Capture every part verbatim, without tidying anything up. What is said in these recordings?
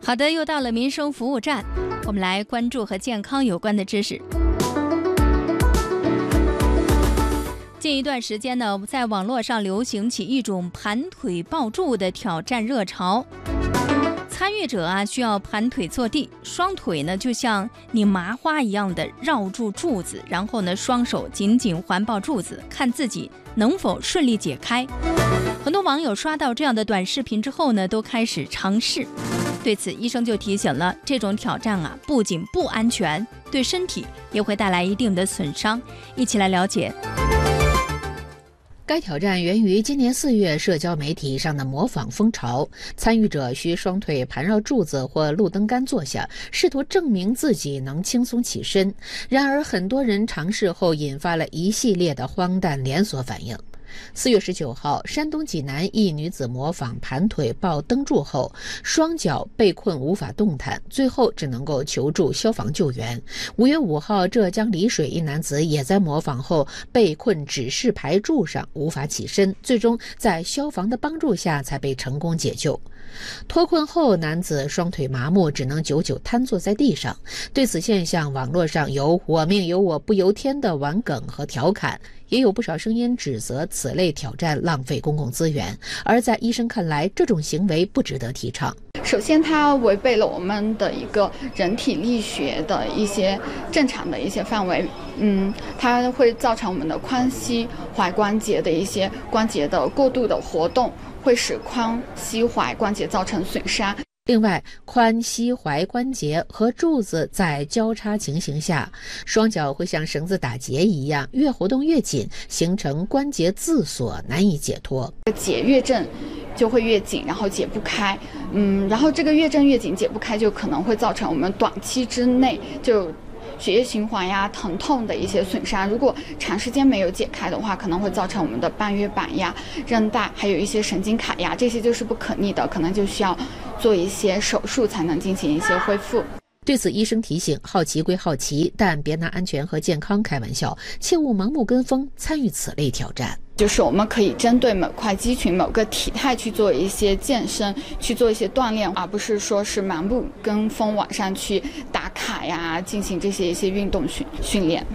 好的，又到了民生服务站，我们来关注和健康有关的知识。近一段时间呢，在网络上流行起一种盘腿抱柱的挑战热潮。参与者啊，需要盘腿坐地，双腿呢就像拧麻花一样的绕住柱子，然后呢双手紧紧环抱柱子，看自己能否顺利解开。很多网友刷到这样的短视频之后呢，都开始尝试。对此，医生就提醒了，这种挑战啊，不仅不安全，对身体也会带来一定的损伤。一起来了解。 该挑战源于今年四月社交媒体上的模仿风潮，参与者需双腿盘绕柱子或路灯杆坐下，试图证明自己能轻松起身。然而，很多人尝试后引发了一系列的荒诞连锁反应。四月十九号，山东济南一女子模仿盘腿抱灯柱后，双脚被困无法动弹，最后只能够求助消防救援。五月五号，浙江丽水一男子也在模仿后被困指示牌柱上无法起身，最终在消防的帮助下才被成功解救。脱困后，男子双腿麻木，只能久久瘫坐在地上。对此现象，网络上有我命由我不由天的玩梗和调侃，也有不少声音指责此类挑战浪费公共资源。而在医生看来，这种行为不值得提倡。 首先，它违背了我们的一个人体力学的一些正常的一些范围，嗯，它会造成我们的髋膝踝关节的一些关节的过度的活动，会使髋膝踝关节造成损伤。 另外，髋膝踝关节和柱子在交叉情形下，双脚会像绳子打结一样，越活动越紧，形成关节自锁，难以解脱。 解越正就会越紧，然后解不开，嗯，然后这个越正越紧解不开，就可能会造成我们短期之内就血液循环呀、疼痛的一些损伤。如果长时间没有解开的话，可能会造成我们的半月板呀、韧带，还有一些神经卡呀，这些就是不可逆的，可能就需要做一些手术才能进行一些恢复。 对此，医生提醒：好奇归好奇，但别拿安全和健康开玩笑，切勿盲目跟风参与此类挑战。 就是我们可以针对某块肌群、某个体态去做一些健身，去做一些锻炼，而不是说是盲目跟风网上去打卡呀，进行这些一些运动训训练。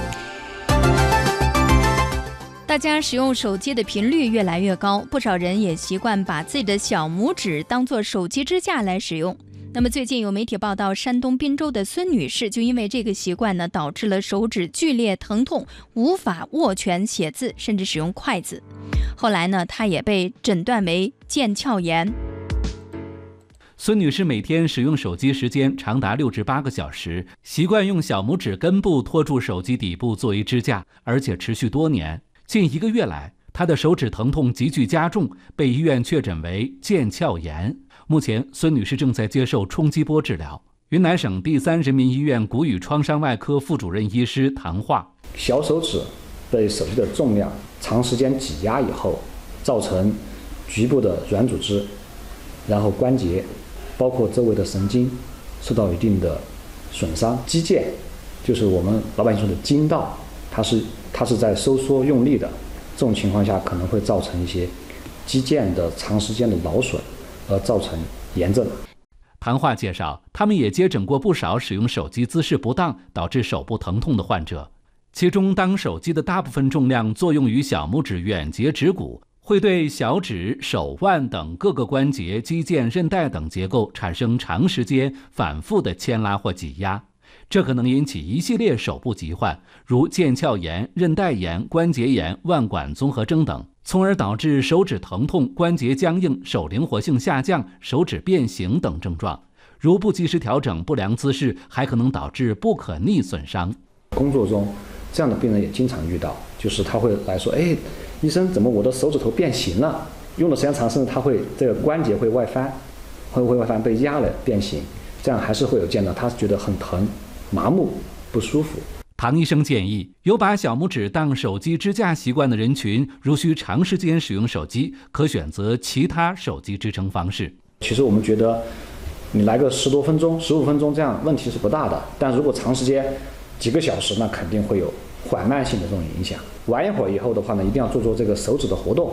大家使用手机的频率越来越高，不少人也习惯把自己的小拇指当作手机支架来使用。那么最近有媒体报道，山东滨州的孙女士就因为这个习惯呢，导致了手指剧烈疼痛，无法握拳写字，甚至使用筷子。后来呢，她也被诊断为腱鞘炎。 孙女士每天使用手机时间长达六至八个小时，习惯用小拇指根部托住手机底部作为支架，而且持续多年。近一个月来，她的手指疼痛急剧加重，被医院确诊为腱鞘炎。目前，孙女士正在接受冲击波治疗。云南省第三人民医院骨与创伤外科副主任医师谈话： 小手指被手机的重量长时间挤压以后，造成局部的软组织，然后关节，包括周围的神经受到一定的损伤。肌腱就是我们老百姓说的筋道，它是它是在收缩用力的，这种情况下可能会造成一些肌腱的长时间的劳损，而造成炎症。 谈话介绍，他们也接诊过不少使用手机姿势不当导致手部疼痛的患者。其中，当手机的大部分重量作用于小拇指远节指骨，会对小指、手腕等各个关节、肌腱、韧带等结构产生长时间反复的牵拉或挤压，这可能引起一系列手部疾患，如腱鞘炎、韧带炎、关节炎、腕管综合征等，从而导致手指疼痛、关节僵硬、手灵活性下降、手指变形等症状。如不及时调整不良姿势，还可能导致不可逆损伤。 工作中这样的病人也经常遇到，就是他会来说，哎，医生，怎么我的手指头变形了？用的时间长，甚至他会这个关节会外翻，会会外翻被压了变形，这样还是会有见到，他觉得很疼、麻木、不舒服。 唐医生建议，有把小拇指当手机支架习惯的人群，如需长时间使用手机，可选择其他手机支撑方式。 其实我们觉得，你来个十多分钟、十五分钟这样问题是不大的，但如果长时间几个小时，那肯定会有缓慢性的这种影响。玩一会儿以后的话呢，一定要做做这个手指的活动，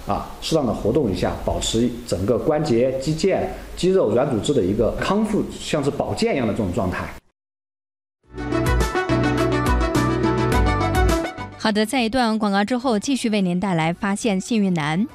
啊，适当的活动一下，保持整个关节、肌腱、肌肉、软组织的一个康复，像是保健一样的这种状态。 好的，在一段广告之后，继续为您带来发现幸运男。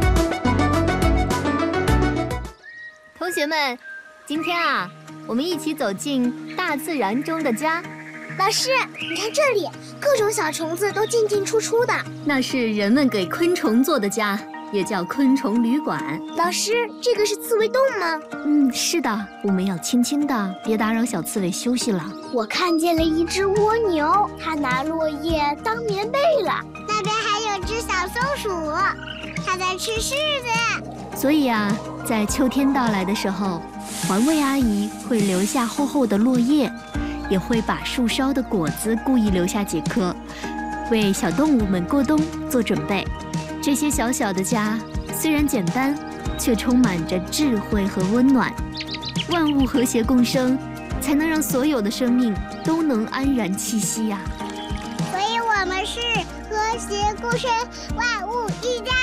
同学们，今天啊，我们一起走进大自然中的家。 老师，你看这里，各种小虫子都进进出出的。 那是人们给昆虫做的家，也叫昆虫旅馆。 老师，这个是刺猬洞吗？ 嗯，是的，我们要轻轻的，别打扰小刺猬休息了。 我看见了一只蜗牛，它拿落叶当棉被了。那边还有只小松鼠，它在吃柿子。 所以啊，在秋天到来的时候，环卫阿姨会留下厚厚的落叶，也会把树梢的果子故意留下几颗，为小动物们过冬做准备。这些小小的家虽然简单，却充满着智慧和温暖。万物和谐共生，才能让所有的生命都能安然栖息呀、啊。 所以我们是和谐共生，万物一家。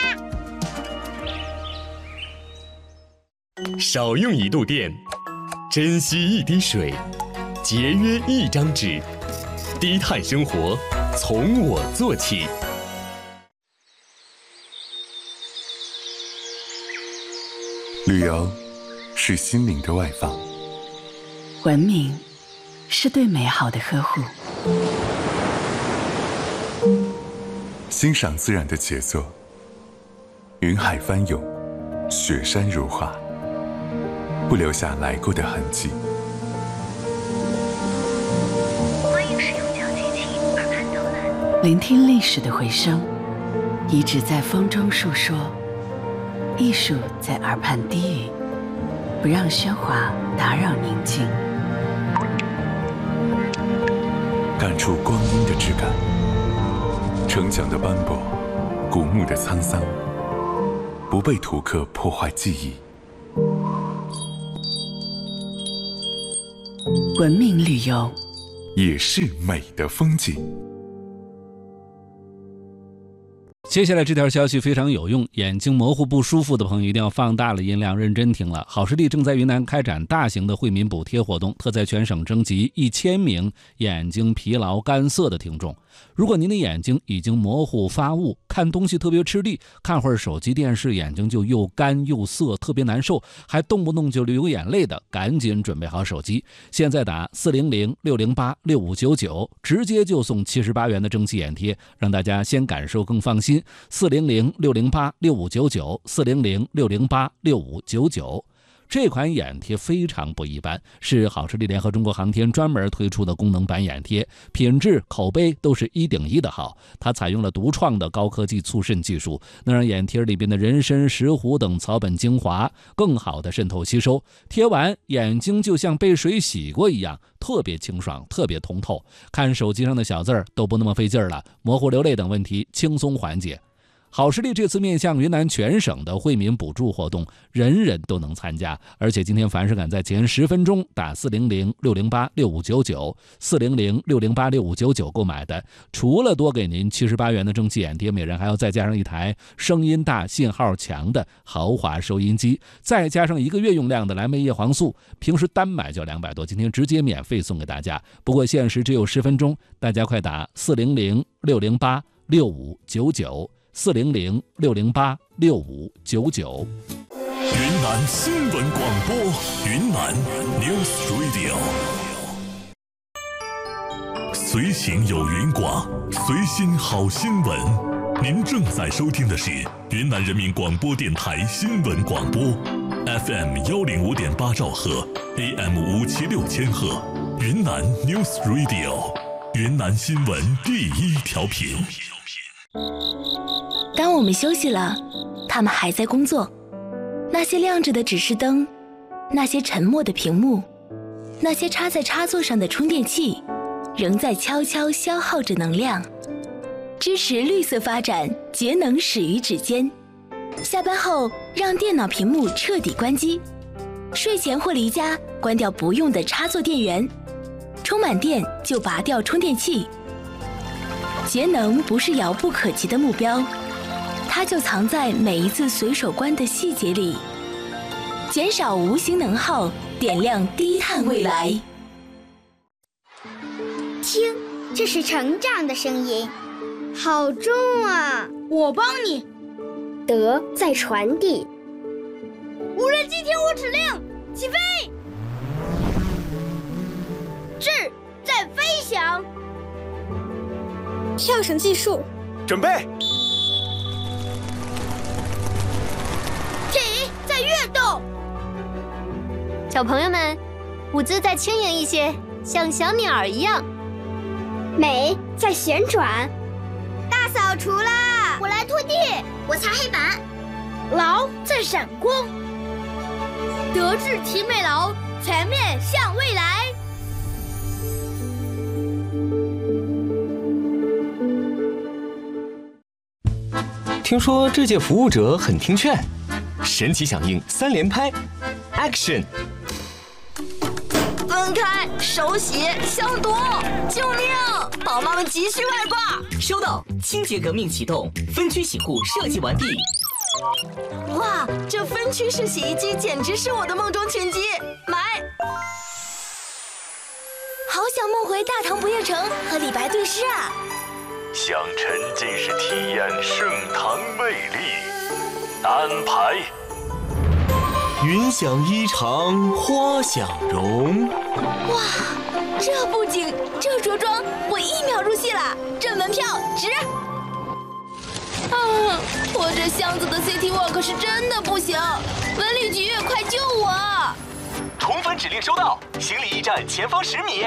少用一度电，珍惜一滴水，节约一张纸，低碳生活从我做起。 旅游是心灵的外放， 文明是对美好的呵护， 欣赏自然的杰作，云海翻涌，雪山如画，不留下来过的痕迹。 欢迎使用脚机器耳畔导览，聆听历史的回声，遗址在风中述说，艺术在耳畔低语，不让喧哗打扰宁静， 感触光阴的质感，城墙的斑驳，古墓的沧桑，不被图刻破坏记忆。 文明旅游也是美的风景。 接下来这条消息非常有用，眼睛模糊不舒服的朋友一定要放大了音量，认真听了。好视力正在云南开展大型的惠民补贴活动，特在全省征集一千名眼睛疲劳干涩的听众。如果您的眼睛已经模糊发雾，看东西特别吃力，看会儿手机电视眼睛就又干又涩，特别难受，还动不动就流眼泪的，赶紧准备好手机，现在打四零零六零八六五九九，直接就送七十八元的蒸汽眼贴，让大家先感受更放心。四零零六零八六五九九，四零零六零八六五九九。这款眼贴非常不一般，是好视力联合中国航天专门推出的功能版眼贴，品质口碑都是一顶一的好。它采用了独创的高科技促渗技术，能让眼贴里边的人参、石斛等草本精华更好的渗透吸收，贴完眼睛就像被水洗过一样，特别清爽，特别通透，看手机上的小字儿都不那么费劲儿了，模糊流泪等问题轻松缓解。好视力这次面向云南全省的惠民补助活动，人人都能参加，而且今天凡是赶在前十分钟打四零零六零八六五九九、四零零六零八六五九九购买的，除了多给您七十八元的蒸汽眼贴，每人还要再加上一台声音大、信号强的豪华收音机，再加上一个月用量的蓝莓叶黄素，平时单买就两百多，今天直接免费送给大家。不过限时只有十分钟，大家快打四零零六零八六五九九。四零零六零八六五九九。 云南新闻广播，云南 News Radio， 随行有云广，随心好新闻。您正在收听的是云南人民广播电台新闻广播 ，F M 幺零五点八兆赫 ，A M 五七六千赫，云南 News Radio， 云南新闻第一调频。 当我们休息了，他们还在工作。那些亮着的指示灯，那些沉默的屏幕，那些插在插座上的充电器，仍在悄悄消耗着能量。支持绿色发展，节能始于指尖。下班后，让电脑屏幕彻底关机。睡前或离家，关掉不用的插座电源。充满电就拔掉充电器。节能不是遥不可及的目标， 它就藏在每一次随手关的细节里，减少无形能耗，点亮低碳未来。 听，这是成长的声音，好重啊！ 我帮你。 德在传递。 无人机听我指令，起飞！智在飞翔。跳绳技术， 准备。 体在跃动。 小朋友们，舞姿再轻盈一些，像小鸟儿一样。 美在旋转。 大扫除啦！ 我来拖地，我擦黑板。 劳在闪光。德智体美劳，全面向未来。 听说这届服务者很听劝，神奇响应三连拍 ，Action！ 分开，手洗，消毒，救命！宝妈们急需外挂。 收到，清洁革命启动，分区洗护设计完毕。 哇，这分区式洗衣机简直是我的梦中情机，买！好想梦回大唐不夜城和李白对诗啊！ 想沉浸式体验盛唐魅力，安排。 云想衣裳花想容。 哇，这布景，这着装，我一秒入戏了，这门票值。啊，我这箱子的 City Walk 是真的不行，文旅局快救我！ 同粉指令收到，行李驿站前方十米。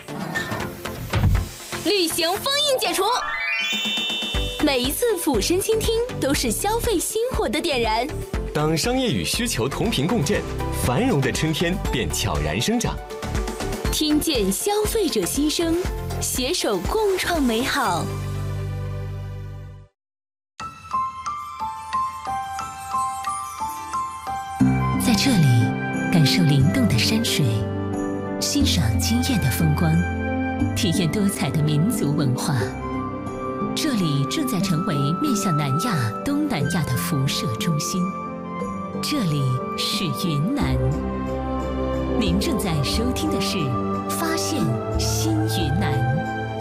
旅行封印解除。每一次俯身倾听都是消费心火的点燃。 当商业与需求同频共振，繁荣的春天便悄然生长。 听见消费者心声，携手共创美好。在这里，感受灵动的山水，欣赏惊艳的风光，体验多彩的民族文化。这里正在成为面向南亚、东南亚的辐射中心。这里是云南。您正在收听的是《发现新云南》。